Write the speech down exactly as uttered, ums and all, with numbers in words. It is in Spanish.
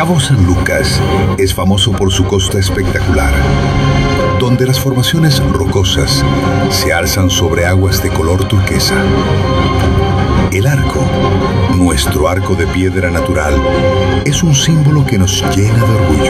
Cabo San Lucas es famoso por su costa espectacular, donde las formaciones rocosas se alzan sobre aguas de color turquesa. El arco, nuestro arco de piedra natural, es un símbolo que nos llena de orgullo.